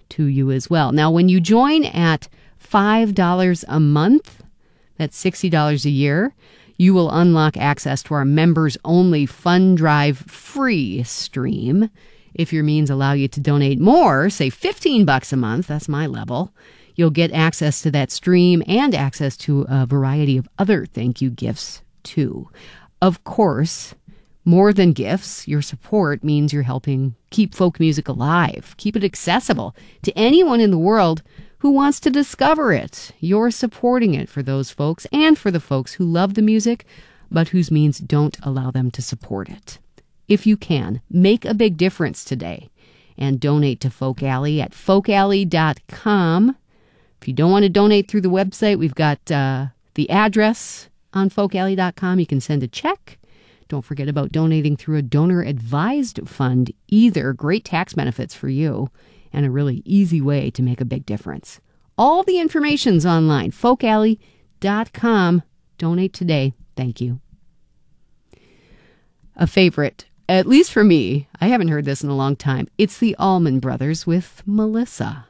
to you as well. Now, when you join at $5 a month, that's $60 a year, you will unlock access to our members-only Fund Drive free stream. If your means allow you to donate more, say $15 a month, that's my level, you'll get access to that stream and access to a variety of other thank you gifts, too. Of course, more than gifts, your support means you're helping keep folk music alive, keep it accessible to anyone in the world who wants to discover it. You're supporting it for those folks and for the folks who love the music, but whose means don't allow them to support it. If you can, make a big difference today and donate to Folk Alley at folkalley.com. If you don't want to donate through the website, we've got the address on folkalley.com. You can send a check. Don't forget about donating through a donor-advised fund either. Great tax benefits for you and a really easy way to make a big difference. All the information's online, folkalley.com. Donate today. Thank you. A favorite, at least for me, I haven't heard this in a long time. It's the Allman Brothers with Melissa.